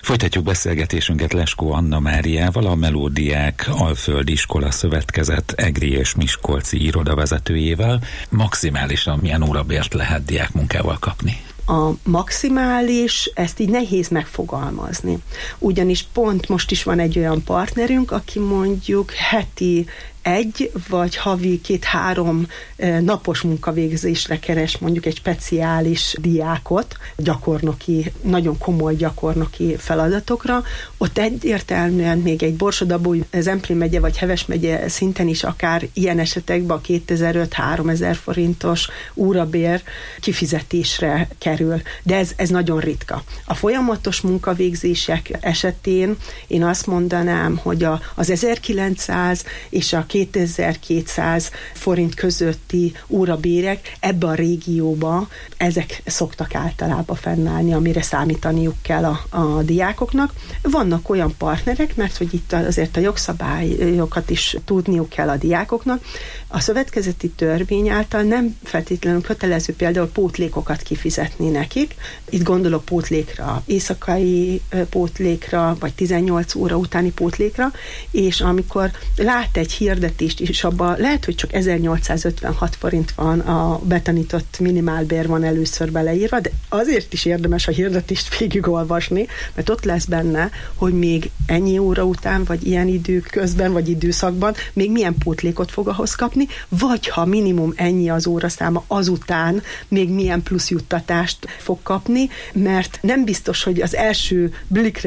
Folytatjuk beszélgetésünket Leskó Anna Máriával, a Melódiák Alföldi Iskola Szövetkezet egri és miskolci irodavezetőjével. Maximálisan milyen órabért lehet diákmunkával kapni? A maximális, ezt így nehéz megfogalmazni. Ugyanis pont most is van egy olyan partnerünk, aki mondjuk heti 1 vagy havi 2-3 napos munkavégzésre keres mondjuk egy speciális diákot, nagyon komoly gyakornoki feladatokra. Ott egyértelműen még egy Borsod-Abaúj, Zemplén megye vagy Heves megye szinten is akár ilyen esetekben a 2500-3000 forintos órabér kifizetésre kerül. De ez nagyon ritka. A folyamatos munkavégzések esetén én azt mondanám, hogy az 1900 és a 2200 forint közötti órabérek ebbe a régióba, ezek szoktak általában fennállni, amire számítaniuk kell a diákoknak. Vannak olyan partnerek, mert hogy itt azért a jogszabályokat is tudniuk kell a diákoknak. A szövetkezeti törvény által nem feltétlenül kötelező például pótlékokat kifizetni nekik. Itt gondolok pótlékra, éjszakai pótlékra, vagy 18 óra utáni pótlékra, és amikor lát egy hirdetést, és abban lehet, hogy csak 1856 forint van, a betanított minimálbér van először beleírva, de azért is érdemes a hirdetést végigolvasni, mert ott lesz benne, hogy még ennyi óra után, vagy ilyen idő közben, vagy időszakban még milyen pótlékot fog ahhoz kapni, vagy ha minimum ennyi az óraszáma, azután még milyen plusz juttatást fog kapni, mert nem biztos, hogy az első blikre